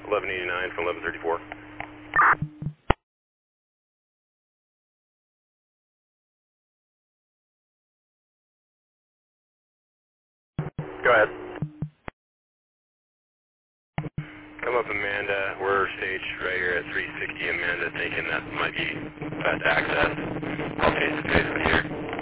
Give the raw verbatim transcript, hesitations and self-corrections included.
eleven eighty-nine from eleven thirty-four. Go ahead. Come up Amanda, we're staged right here at three sixty Amanda, thinking that might be fast access. I'll face to face with you.